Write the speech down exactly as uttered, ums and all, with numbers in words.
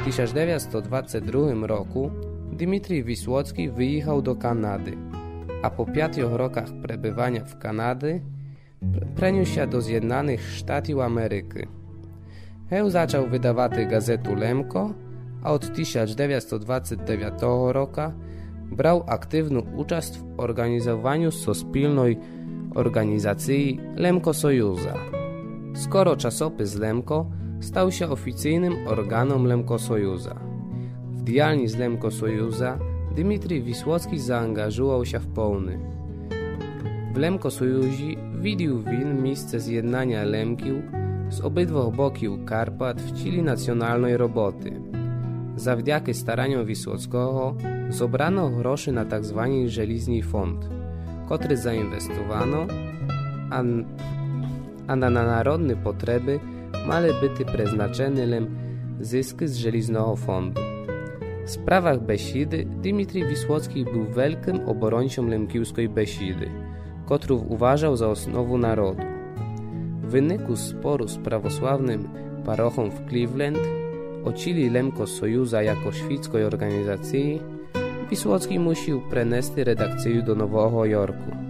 tysiąc dziewięćset dwudziestym drugim roku Dmitrij Wisłocki wyjechał do Kanady, a po pięciu rokach przebywania w Kanady przeniósł się do Zjednionych Sztatów Ameryki. Heu zaczął wydawać gazetę Lemko, a od tysiąc dziewięćset dwudziestego dziewiątego roku brał aktywną uczest w organizowaniu sospilnej organizacji Lemko Sojuza. Skoro czasopis Lemko stał się oficyjnym organem Lemko Sojuza. W dialni z Lemko Sojuza Dmitrij Wisłocki zaangażował się w pełny. W Lemko Sojuzi widział win miejsce zjednania Lemkił z obydwu boków Karpat w cili nacjonalnej roboty. Zawdzięki staraniom Wisłockiego zobrano groszy na tak zwany Żelizny Fond, który zainwestowano, a, a na narodne potrzeby mały być przeznaczone lem zyski z Żeliznego Fondu. W sprawach Besidy Dmitrij Wisłocki był wielkim obrońcą lemkiewskiej Besidy, którą uważał za osnowę narodu. W wyniku sporu z prawosławnym parochą w Cleveland o cili Lemko Sojuza jako świeckiej organizacji, Wisłocki musiał przenieść redakcję do Nowego Jorku.